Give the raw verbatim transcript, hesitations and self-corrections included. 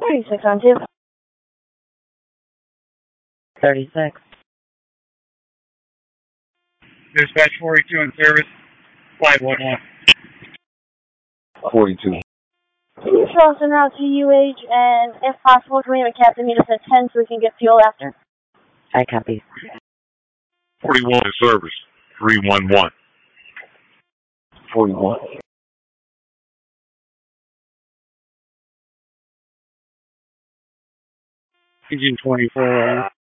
thirty-six on two. thirty-six. Dispatch forty-two in service. Flight one one. forty-two. Charleston route to U H, and if possible, can we have a captain meet us at ten so we can get fuel after? I copy. forty-one in service. three one one. forty-one. Engine twenty-four.